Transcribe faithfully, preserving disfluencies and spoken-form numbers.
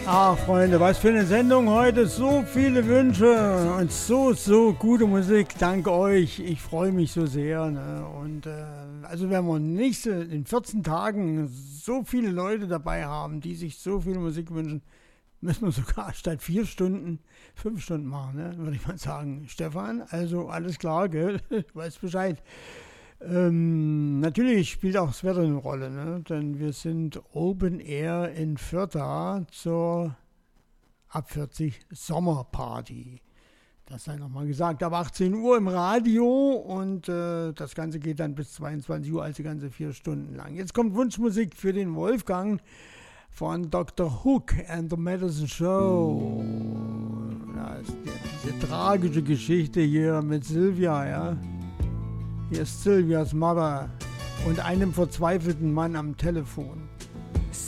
Ah, Freunde, was für eine Sendung heute. So viele Wünsche und so, so gute Musik. Dank euch. Ich freue mich so sehr. Ne? Und äh, also wenn wir nächste, in vierzehn Tagen so viele Leute dabei haben, die sich so viel Musik wünschen, müssen wir sogar statt vier Stunden, fünf Stunden machen, ne? Würde ich mal sagen. Stefan, also alles klar, gell? Du weißt Bescheid. Ähm, natürlich spielt auch das Wetter eine Rolle, ne? Denn wir sind Open Air in Fürtha zur ab vierzig Sommerparty. Das sei nochmal gesagt, ab achtzehn Uhr im Radio und äh, das Ganze geht dann bis zweiundzwanzig Uhr, also ganze vier Stunden lang. Jetzt kommt Wunschmusik für den Wolfgang von Doktor Hook and the Medicine Show. Das ist diese tragische Geschichte hier mit Sylvia, ja. Hier ist Sylvias Mother und einem verzweifelten Mann am Telefon.